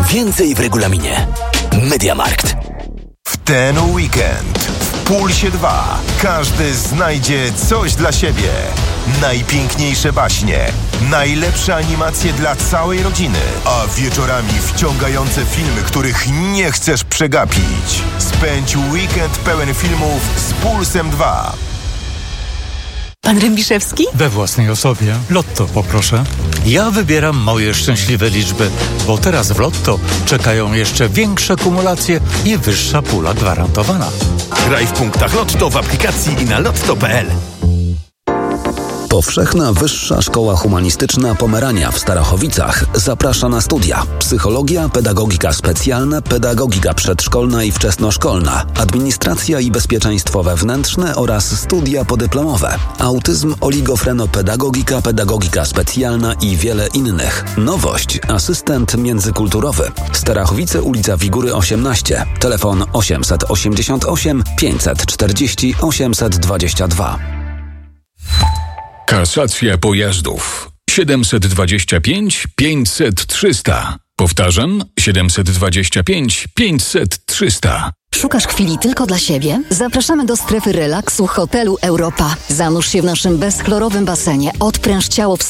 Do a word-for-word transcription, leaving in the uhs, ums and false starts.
Więcej w regulaminie. MediaMarkt. W ten weekend w Pulsie dwa każdy znajdzie coś dla siebie. Najpiękniejsze baśnie, najlepsze animacje dla całej rodziny, a wieczorami wciągające filmy, których nie chcesz przegapić. Spędź weekend pełen filmów z Pulsem dwa. Pan Rębiszewski? We własnej osobie. Lotto poproszę. Ja wybieram moje szczęśliwe liczby, bo teraz w Lotto czekają jeszcze większe kumulacje i wyższa pula gwarantowana. Graj w punktach Lotto w aplikacji i na lotto kropka p l. Powszechna Wyższa Szkoła Humanistyczna Pomerania w Starachowicach zaprasza na studia: psychologia, pedagogika specjalna, pedagogika przedszkolna i wczesnoszkolna, administracja i bezpieczeństwo wewnętrzne oraz studia podyplomowe, autyzm, oligofrenopedagogika, pedagogika specjalna i wiele innych. Nowość: asystent międzykulturowy. Starachowice, ulica Wigury osiemnaście, telefon osiemset osiemdziesiąt osiem pięćset czterdzieści osiemset dwadzieścia dwa. Kasacja pojazdów siedemset dwadzieścia pięć pięćset trzysta. Powtarzam, siedemset dwadzieścia pięć pięćset trzysta. Szukasz chwili tylko dla siebie? Zapraszamy do strefy relaksu hotelu Europa. Zanurz się w naszym bezchlorowym basenie, odpręż ciało w